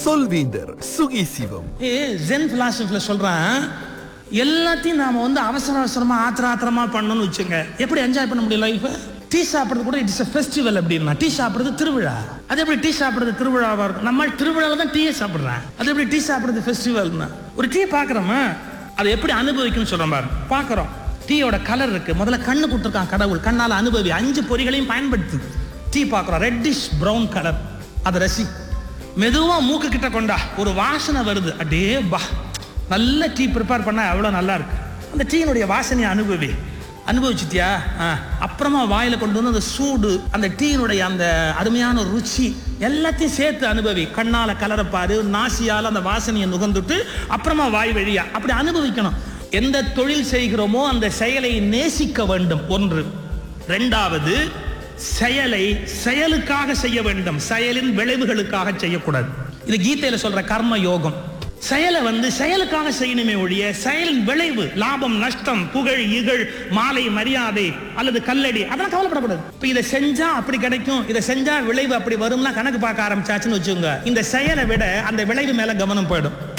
சொல்வேந்தர் Suki Sivam. Gen பிலாசபில சொல்றான், எல்லாத்தையும் நாம அவசர அவசரமா ஆத்திரமா பண்ணணும்னு வச்சுங்க, எப்படி என்ஜாய் பண்ண முடியும் லைஃப்? டீ சாப்பிடுறது கூட இட்ஸ் ஃபெஸ்டிவல் அப்படின்னா, டீ சாப்பிடுறது திருவிழா. அது எப்படி டீ சாப்பிடுறது திருவிழாவா இருக்கும்? நம்ம திருவிழாவில் தான் டீயை சாப்பிடுறேன், அது எப்படி டீ சாப்பிடுறது ஃபெஸ்டிவல்னா? ஒரு டீ பார்க்குறோமா, அதை எப்படி அனுபவிக்கணும்னு சொல்றோம் பாரு. பார்க்குறோம், டீயோட கலர் இருக்கு, முதல்ல கண்ணு கொடுத்துருக்கான் கடவுள், கண்ணால் அனுபவி, 5 பொறிகளையும் பயன்படுத்து. டீ பார்க்குறோம், ரெட்டிஷ் ப்ரௌன் கலர், அதை ரசி. மெதுவா மூக்கு கிட்ட கொண்டா, ஒரு வாசனை வருது, அடே பா, நல்ல டீ ப்ரிப்பேர் பண்ணா எவ்வளோ நல்லா இருக்கு. அந்த டீயினுடைய வாசனையை அனுபவிச்சிட்டியா? அப்புறமா வாயில கொண்டு வந்து அந்த சூடு, அந்த டீயினுடைய அந்த அருமையான ருச்சி எல்லாத்தையும் சேர்த்து அனுபவி. கண்ணால கலரப்பாரு, நாசியால அந்த வாசனையை நுகர்ந்துட்டு அப்புறமா வாய் வழியா அப்படி அனுபவிக்கணும். எந்த தொழில் செய்கிறோமோ அந்த செயலை நேசிக்க வேண்டும், ஒன்று. இரண்டாவது, செயலை செயலுக்காக செய்ய வேண்டும், செயலின் விளைவுகளுக்காக செய்யக்கூடாது. இது கீதையில சொல்ற கர்ம யோகம். செயலை செயலுக்காக செய்யணுமே ஒழிய செயலின் விளைவு, லாபம் நஷ்டம், புகழ் இகழ், மாலை மரியாதை அல்லது கல்லடி, அதெல்லாம் கவலைப்படக்கூடாது. இப்ப இதை செஞ்சா அப்படி கிடைக்கும், இதை செஞ்சா விளைவு அப்படி வரும்னா கணக்கு பார்க்க ஆரம்பிச்சாச்சுன்னு வச்சுங்க, இந்த செயலை விட அந்த விளைவு மேல கவனம் போயிடும்.